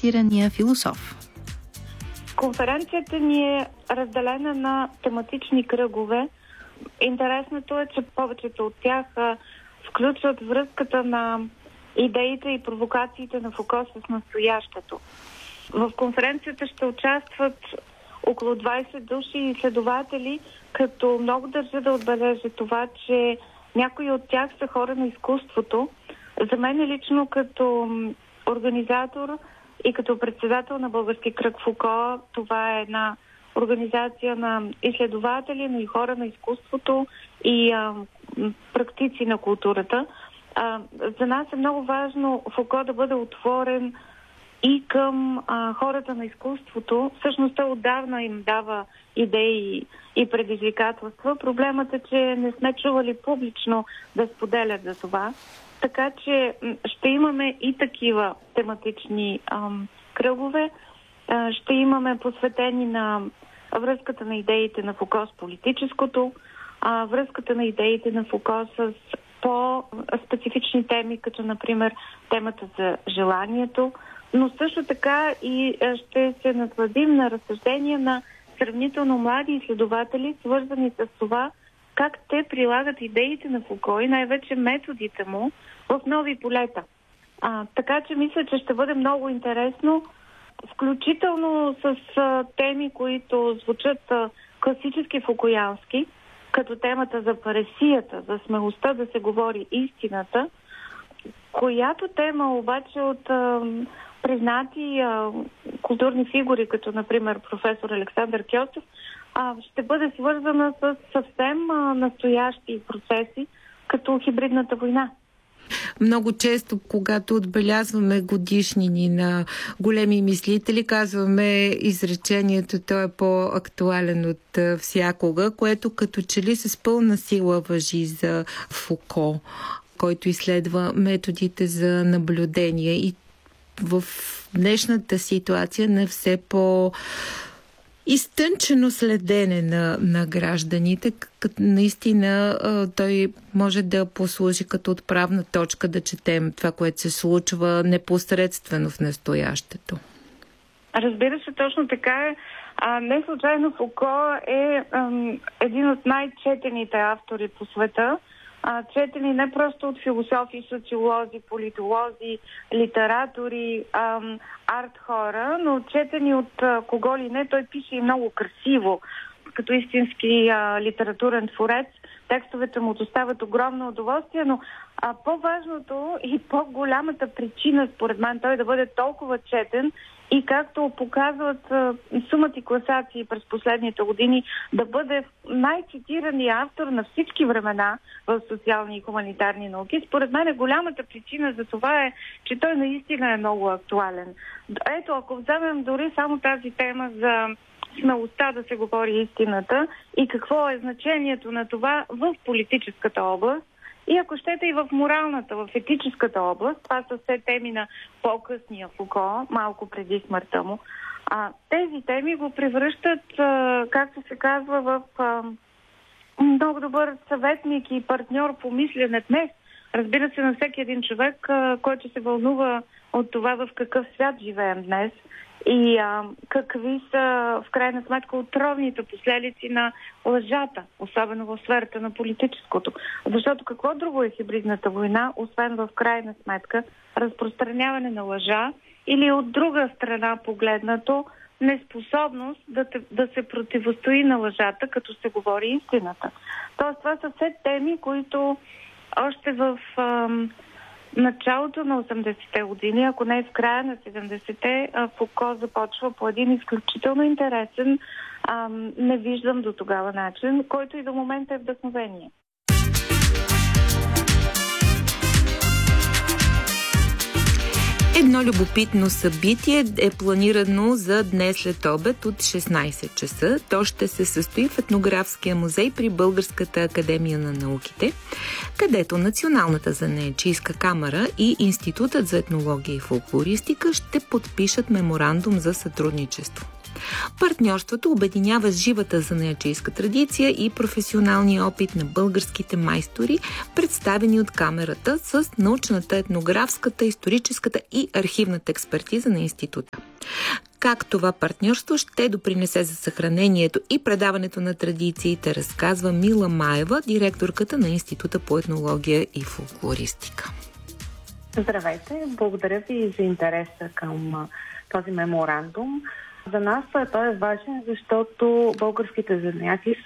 цитирания философ. Конференцията ни е разделена на тематични кръгове. Интересното е, че повечето от тях включват връзката на идеите и провокациите на Фуко с настоящето. В конференцията ще участват около 20 души изследователи, като много държа да отбележа това, че някои от тях са хора на изкуството. За мен лично като организатор и като председател на Български кръг Фуко, това е една организация на изследователи, но и хора на изкуството и практици на културата. За нас е много важно Фуко да бъде отворен и към хората на изкуството. Всъщност той отдавна им дава идеи и предизвикателства. Проблемът е, че не сме чували публично да споделят за това. Така че ще имаме и такива тематични кръгове. Ще имаме посветени на връзката на идеите на Фуко с политическото, връзката на идеите на Фуко с по-специфични теми, като например темата за желанието, но също така и ще се насладим на разсъждения на сравнително млади изследователи, свързани с това как те прилагат идеите на Фуко и най-вече методите му в нови полета. Така че мисля, че ще бъде много интересно, включително с теми, които звучат класически фукуянски, като темата за паресията, за смелостта да се говори истината, която тема обаче от признати културни фигури, като например професор Александър Кьосев, ще бъде свързана с съвсем настоящи процеси, като хибридната война. Много често, когато отбелязваме годишнини на големи мислители, казваме изречението «той е по-актуален от всякога», което като че ли с пълна сила важи за Фуко, който изследва методите за наблюдение и в днешната ситуация на все изтънчено следене на гражданите, наистина той може да послужи като отправна точка да четем това, което се случва непосредствено в настоящето. Разбира се, точно така е. Не случайно Фуко е един от най-четените автори по света. Четени не просто от философи, социолози, политолози, литератори, арт хора, но четени от кого ли не. Той пише и много красиво, като истински литературен творец. Текстовете му доставят огромно удоволствие, но по-важното и по-голямата причина, според мен, той да бъде толкова четен и както показват сумати класации през последните години, да бъде най-цитираният автор на всички времена в социални и хуманитарни науки. Според мен голямата причина за това е, че той наистина е много актуален. Ето, ако вземем дори само тази тема за смелостта да се говори истината и какво е значението на това в политическата област, и ако щете и в моралната, в етическата област, това са все теми на по-късния Фуко, малко преди смъртта му. Тези теми го превръщат, както се казва, в много добър съветник и партньор по мислене днес. Разбира се, на всеки един човек, който се вълнува от това в какъв свят живеем днес и какви са в крайна сметка отровните последици на лъжата, особено в сферата на политическото. Защото какво друго е хибридната война, освен в крайна сметка разпространяване на лъжа или от друга страна погледнато неспособност да се противостои на лъжата, като се говори истината. Тоест това са все теми, които още в началото на 80-те години, ако не в края на 70-те, Фуко започва по един изключително интересен, не виждам до тогава начин, който и до момента е вдъхновение. Едно любопитно събитие е планирано за днес след обед от 16 часа. То ще се състои в Етнографския музей при Българската академия на науките, където Националната занаятчийска камара и Институтът за етнология и фолклористика ще подпишат меморандум за сътрудничество. Партньорството обединява живата занаятчийска традиция и професионалния опит на българските майстори, представени от камерата с научната, етнографската, историческата и архивната експертиза на института. Как това партньорство ще допринесе за съхранението и предаването на традициите, разказва Мила Маева, директорката на Института по етнология и фолклористика. Здравейте! Благодаря ви за интереса към този меморандум. За нас той е важен, защото българските занятия